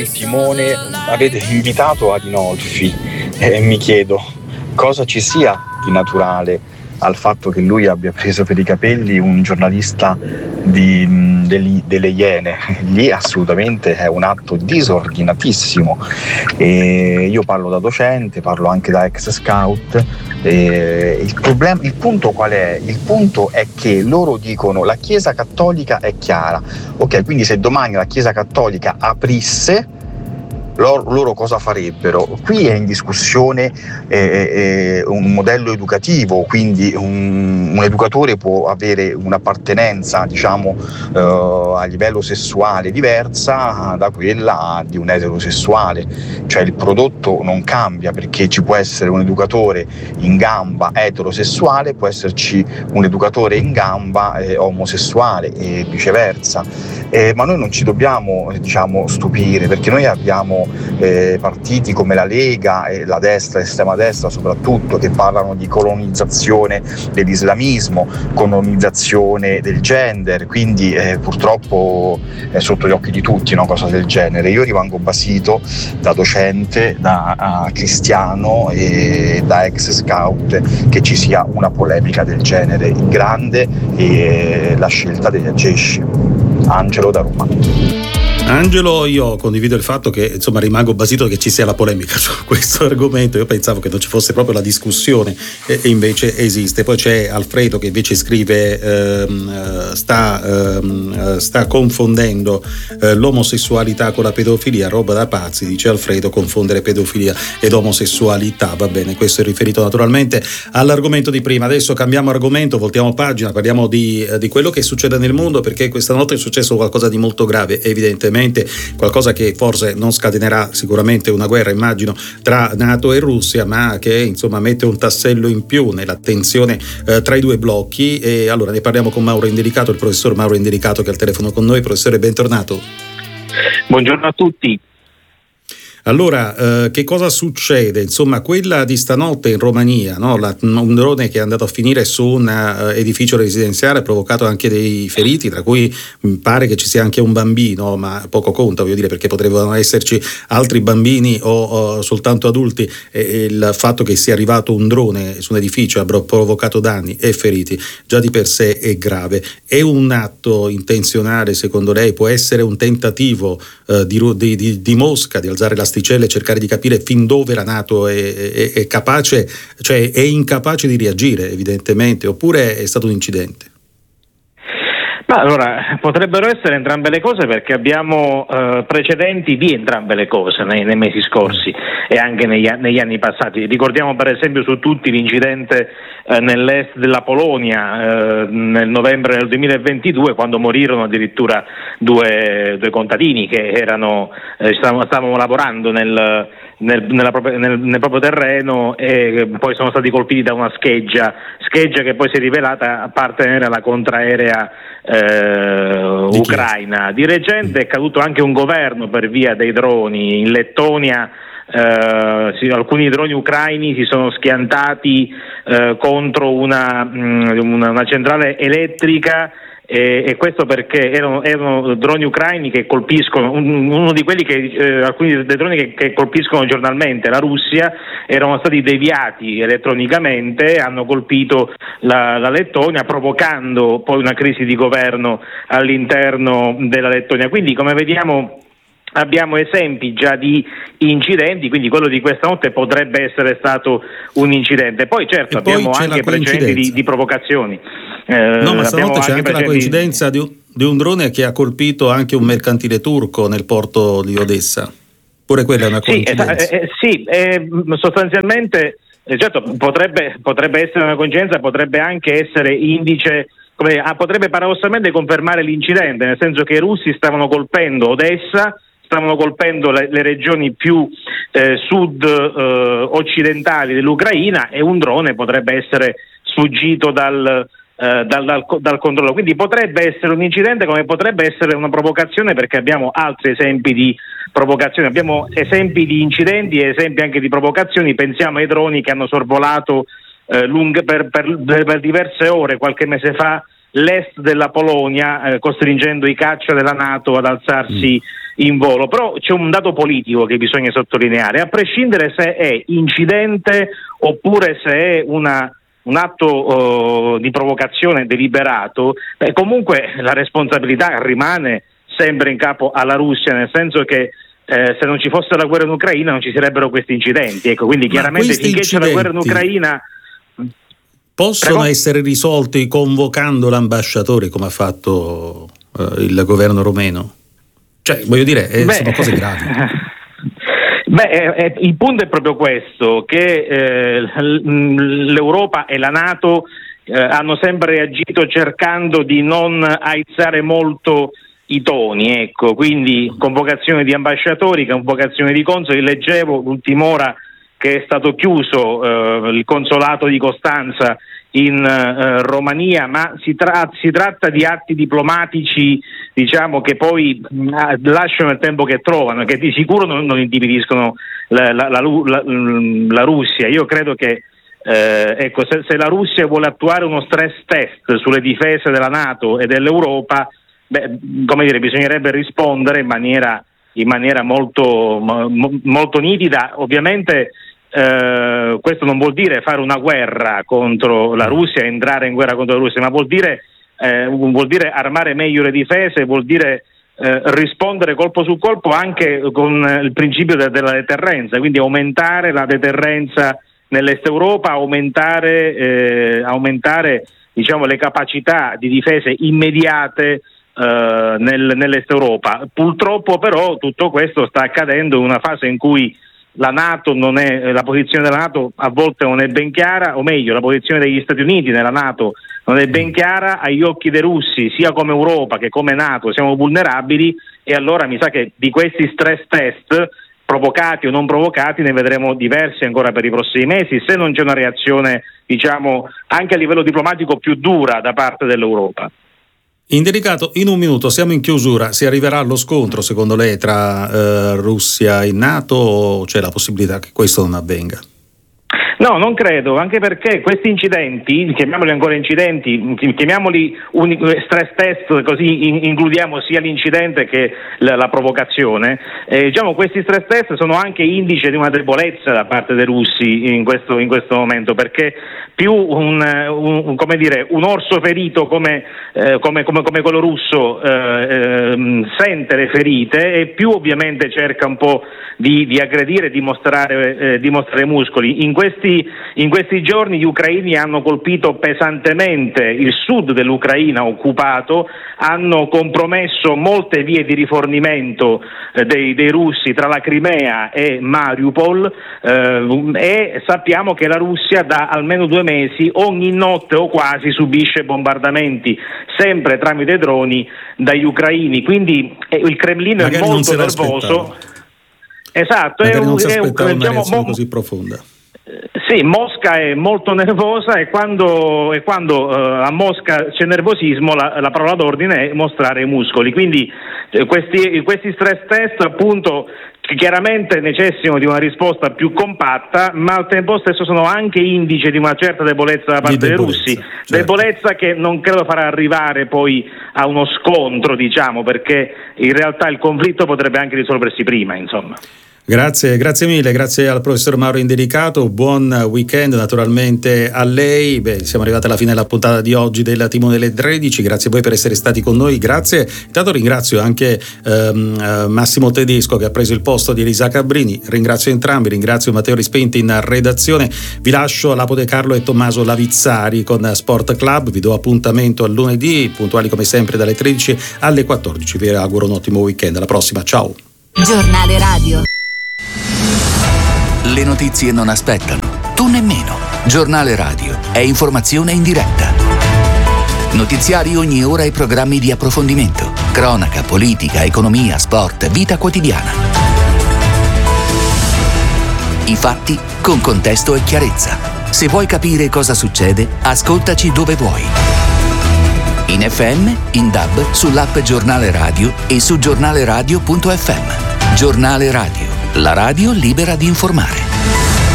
Il timone avete invitato Adinolfi e mi chiedo cosa ci sia di naturale al fatto che lui abbia preso per i capelli un giornalista delle Iene. Lì assolutamente è un atto disordinatissimo. E io parlo da docente, parlo anche da ex scout. Il punto qual è? Il punto è che loro dicono la Chiesa Cattolica è chiara. Ok, quindi se domani la Chiesa Cattolica aprisse, loro cosa farebbero? Qui è in discussione un modello educativo, quindi un educatore può avere un'appartenenza, diciamo, a livello sessuale diversa da quella di un eterosessuale, cioè il prodotto non cambia, perché ci può essere un educatore in gamba eterosessuale, può esserci un educatore in gamba omosessuale e viceversa. Ma noi non ci dobbiamo, diciamo, stupire, perché noi abbiamo partiti come la Lega e la destra, l'estrema destra soprattutto, che parlano di colonizzazione dell'islamismo, colonizzazione del gender, quindi purtroppo è sotto gli occhi di tutti una cosa del genere. Io rimango basito da docente, da cristiano e da ex scout che ci sia una polemica del genere. Grande e la scelta degli Agesci. Angelo da Roma. Angelo, io condivido il fatto che insomma rimango basito che ci sia la polemica su questo argomento. Io pensavo che non ci fosse proprio la discussione e invece esiste. Poi c'è Alfredo che invece scrive sta confondendo l'omosessualità con la pedofilia, roba da pazzi, dice Alfredo, confondere pedofilia ed omosessualità. Va bene, questo è riferito naturalmente all'argomento di prima. Adesso cambiamo argomento, voltiamo pagina, parliamo di quello che succede nel mondo, perché questa notte è successo qualcosa di molto grave, evidentemente qualcosa che forse non scatenerà sicuramente una guerra, immagino, tra NATO e Russia, ma che insomma mette un tassello in più nella tensione tra i due blocchi. E allora ne parliamo con Mauro Indelicato, il professor Mauro Indelicato che è al telefono con noi. Professore, bentornato. Buongiorno a tutti. Allora, che cosa succede? Insomma, quella di stanotte in Romania, no? Un drone che è andato a finire su un edificio residenziale ha provocato anche dei feriti, tra cui pare che ci sia anche un bambino, ma poco conta, voglio dire, perché potrebbero esserci altri bambini o soltanto adulti. E il fatto che sia arrivato un drone su un edificio e abbia provocato danni e feriti già di per sé è grave. È un atto intenzionale, secondo lei? Può essere un tentativo di Mosca di alzare l'asticella e cercare di capire fin dove la NATO è capace, cioè è incapace di reagire evidentemente, oppure è stato un incidente? Ma allora, potrebbero essere entrambe le cose, perché abbiamo precedenti di entrambe le cose nei mesi scorsi e anche negli anni passati. Ricordiamo per esempio su tutti l'incidente nell'est della Polonia nel novembre del 2022, quando morirono addirittura due contadini che stavano lavorando nel proprio terreno, e poi sono stati colpiti da una scheggia che poi si è rivelata appartenere alla contraerea ucraina. Di recente è caduto anche un governo per via dei droni. In Lettonia alcuni droni ucraini si sono schiantati contro una centrale elettrica, e questo perché erano droni ucraini che colpiscono, uno di quelli alcuni dei droni che colpiscono giornalmente la Russia erano stati deviati elettronicamente, hanno colpito la Lettonia, provocando poi una crisi di governo all'interno della Lettonia. Quindi, come vediamo, abbiamo esempi già di incidenti, quindi quello di questa notte potrebbe essere stato un incidente. Poi certo abbiamo anche precedenti di provocazioni. No, ma stanotte c'è anche la coincidenza di un drone che ha colpito anche un mercantile turco nel porto di Odessa. Pure quella è una coincidenza. Sì, sostanzialmente certo potrebbe essere una coincidenza, potrebbe anche essere indice, potrebbe paradossalmente confermare l'incidente, nel senso che i russi stavano colpendo Odessa, stavano colpendo le regioni più sud-occidentali dell'Ucraina, e un drone potrebbe essere sfuggito dal controllo. Quindi potrebbe essere un incidente, come potrebbe essere una provocazione, perché abbiamo altri esempi di provocazioni, abbiamo esempi di incidenti e esempi anche di provocazioni. Pensiamo ai droni che hanno sorvolato per diverse ore qualche mese fa l'est della Polonia, costringendo i caccia della NATO ad alzarsi in volo. Però c'è un dato politico che bisogna sottolineare, a prescindere se è incidente oppure se è un atto di provocazione deliberato, comunque la responsabilità rimane sempre in capo alla Russia, nel senso che se non ci fosse la guerra in Ucraina non ci sarebbero questi incidenti. Ecco, quindi chiaramente finché c'è la guerra in Ucraina possono essere risolti convocando l'ambasciatore, come ha fatto il governo romeno? Cioè, voglio dire, sono cose gravi. Il punto è proprio questo, che l'Europa e la NATO hanno sempre reagito cercando di non aizzare molto i toni, ecco, quindi convocazione di ambasciatori, convocazione di consoli. Leggevo l'ultima ora che è stato chiuso il consolato di Costanza in Romania, ma si tratta di atti diplomatici, diciamo, che poi lasciano il tempo che trovano, che di sicuro non intimidiscono la Russia. Io credo che ecco, se la Russia vuole attuare uno stress test sulle difese della NATO e dell'Europa, come dire, bisognerebbe rispondere in maniera molto nitida. Ovviamente questo non vuol dire fare una guerra contro la Russia, entrare in guerra contro la Russia, ma vuol dire armare meglio le difese, vuol dire rispondere colpo su colpo anche con il principio della deterrenza, quindi aumentare la deterrenza nell'Est Europa, aumentare diciamo le capacità di difese immediate nell'Est Europa. Purtroppo però tutto questo sta accadendo in una fase in cui la posizione della NATO a volte non è ben chiara, o meglio, la posizione degli Stati Uniti nella NATO non è ben chiara agli occhi dei russi, sia come Europa che come NATO siamo vulnerabili, e allora mi sa che di questi stress test, provocati o non provocati, ne vedremo diversi ancora per i prossimi mesi, se non c'è una reazione, diciamo, anche a livello diplomatico più dura da parte dell'Europa. Indelicato, in un minuto, siamo in chiusura. Si arriverà allo scontro, secondo lei, tra Russia e NATO, o c'è la possibilità che questo non avvenga? No, non credo, anche perché questi incidenti, chiamiamoli ancora incidenti, chiamiamoli stress test, così includiamo sia l'incidente che la provocazione. Diciamo, questi stress test sono anche indice di una debolezza da parte dei russi in questo momento, perché più un orso ferito come quello russo sente le ferite, e più ovviamente cerca un po' di aggredire, di mostrare muscoli. In questi giorni gli ucraini hanno colpito pesantemente il sud dell'Ucraina occupato, hanno compromesso molte vie di rifornimento dei russi tra la Crimea e Mariupol, e sappiamo che la Russia da almeno 2 mesi ogni notte o quasi subisce bombardamenti sempre tramite droni dagli ucraini, quindi il Cremlino è molto nervoso. Esatto, è una reazione così profonda. Sì, Mosca è molto nervosa, e quando a Mosca c'è nervosismo la parola d'ordine è mostrare i muscoli. Quindi questi stress test, appunto, chiaramente necessitano di una risposta più compatta, ma al tempo stesso sono anche indice di una certa debolezza da parte dei russi, certo. Debolezza che non credo farà arrivare poi a uno scontro, diciamo, perché in realtà il conflitto potrebbe anche risolversi prima, insomma. Grazie mille, grazie al professor Mauro Indelicato, buon weekend naturalmente a lei. Siamo arrivati alla fine della puntata di oggi della Timone delle 13, grazie a voi per essere stati con noi, grazie. Intanto ringrazio anche Massimo Tedesco che ha preso il posto di Elisa Cabrini, ringrazio entrambi, ringrazio Matteo Rispenti in redazione, vi lascio a Lapo De Carlo e Tommaso Lavizzari con Sport Club, vi do appuntamento al lunedì, puntuali come sempre dalle 13 alle 14, vi auguro un ottimo weekend, alla prossima, ciao. Giornale Radio. Le notizie non aspettano, tu nemmeno. Giornale Radio è informazione in diretta. Notiziari ogni ora e programmi di approfondimento. Cronaca, politica, economia, sport, vita quotidiana. I fatti con contesto e chiarezza. Se vuoi capire cosa succede, ascoltaci dove vuoi. In FM, in DAB, sull'app Giornale Radio e su giornaleradio.fm. Giornale Radio. La radio libera di informare.